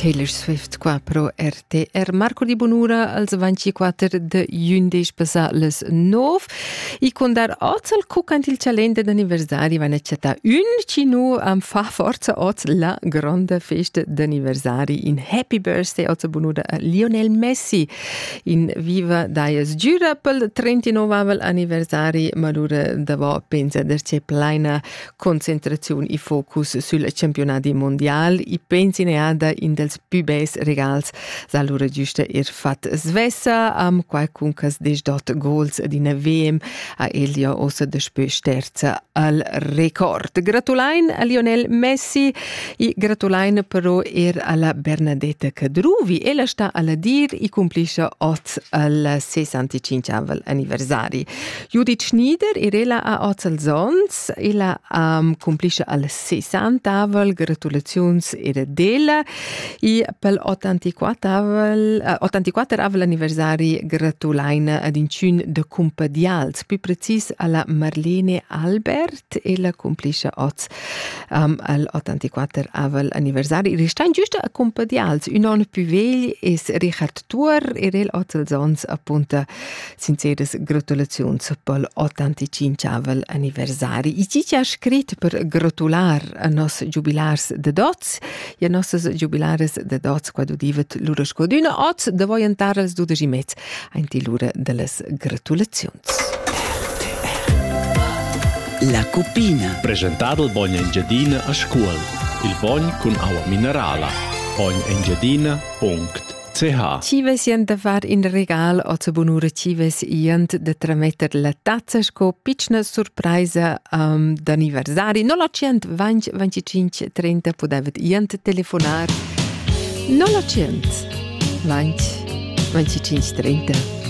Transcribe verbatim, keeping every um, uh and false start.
Taylor Swift qua pro R T R. Marco di Bonura als ventiquattro de jundisch passà les nov. I con dar oz al cucant il calende d'anniversari van accetta un cinu am fa forza oz la grande festa d'anniversari in happy birthday oz Bonura a Lionel Messi in viva daies giura pel trentinove anniversari ma lura davo pensa der c'è plena concentrazione i focus sul campionati mondial i pensi ne ada in dels più bes regals sa lura giusta er fat svessa am qualcun cas des dot goals di una V M a Elia ossa despö sterza al record. Gratulain a Lionel Messi i gratulain però er alla Bernadetta Cadruvi e la sta alla dir i complisce oz al sessantacinque anniversari. Judith Schneider er ella a oz al zons ella um, complisce al sessanta gratulazions era della i pel ottantaquattro ottantaquattro anniversari gratulaina ad incun de compadials più precis alla Marlene Albert e la complisce oz um, al ottantaquattro anniversari restain giusta a compadials un anno più vegli es Richard Tuor e el oz al zons appunta sinceres gratulazions pel ottantacinque anniversari. I ci ha scrit per gratular a nos jubilars de dots e a nostres jubilares de dots quando divet lura scoduna oz de voi entare als dodici mezz ainti lura de les gratulazions. La cupina. Presentata il Bogna Engiadina a scuola. Il Bogna con acqua minerale. bogna engiadina punto c h. Cives jent da far in regal oza bonura cives jent da trametter la tazza sco pitchna surpresa um, d'anniversari. Non lo cent vingt venticinque trenta podevet jent telefonar. Non lo cent vingt venticinque trenta.